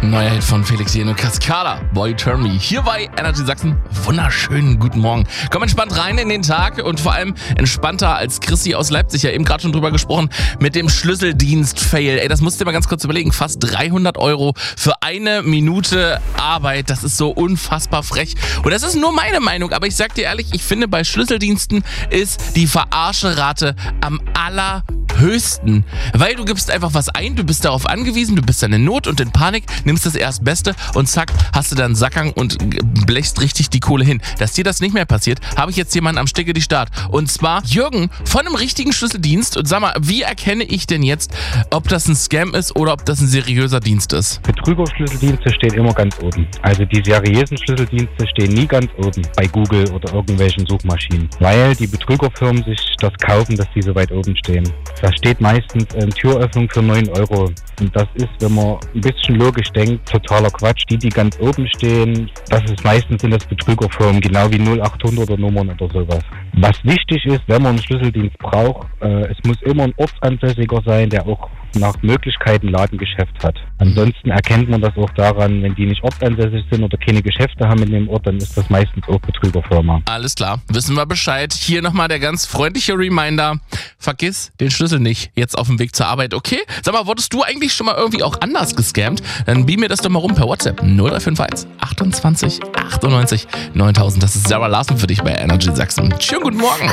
Neuer Hit von Felix Jähn und Cascada, Boy Turn Me. Hier bei Energy Sachsen. Wunderschönen guten Morgen. Komm entspannt rein in den Tag und vor allem entspannter als Chrissy aus Leipzig. Ja, eben gerade schon drüber gesprochen mit dem Schlüsseldienst-Fail. Ey, das musst du dir mal ganz kurz überlegen. Fast 300 € für eine Minute Arbeit. Das ist so unfassbar frech. Und das ist nur meine Meinung. Aber ich sag dir ehrlich, ich finde, bei Schlüsseldiensten ist die Verarscherate am allerhöchsten. Weil du gibst einfach was ein, du bist darauf angewiesen, du bist dann in Not und in Panik, nimmst das Erstbeste und zack, hast du dann einen Sackgang und blechst richtig die Kohle hin. Dass dir das nicht mehr passiert, habe ich jetzt jemanden am Stecke die Start. Und zwar Jürgen von einem richtigen Schlüsseldienst. Und sag mal, wie erkenne ich denn jetzt, ob das ein Scam ist oder ob das ein seriöser Dienst ist? Betrügerschlüsseldienste stehen immer ganz oben. Also die seriösen Schlüsseldienste stehen nie ganz oben bei Google oder irgendwelchen Suchmaschinen. Weil die Betrügerfirmen sich das kaufen, dass die so weit oben stehen. Da steht meistens Türöffnung für 9 €. Und das ist, wenn man ein bisschen logisch denkt, totaler Quatsch. Die ganz oben stehen, das ist meistens sind das Betrügerfirmen, genau wie 0800er Nummern oder sowas. Was wichtig ist, wenn man einen Schlüsseldienst braucht, es muss immer ein Ortsansässiger sein, der auch nach Möglichkeiten Ladengeschäft hat. Ansonsten erkennt man das auch daran, wenn die nicht ortsansässig sind oder keine Geschäfte haben in dem Ort, dann ist das meistens auch Betrügerfirma. Alles klar, wissen wir Bescheid. Hier nochmal der ganz freundliche Reminder. Vergiss den Schlüssel nicht, jetzt auf dem Weg zur Arbeit, okay? Sag mal, wurdest du eigentlich schon mal irgendwie auch anders gescammt? Dann beam mir das doch mal rum per WhatsApp 0351 28 98 9000. Das ist Sarah Larsen für dich bei Energy Sachsen. Schönen guten Morgen.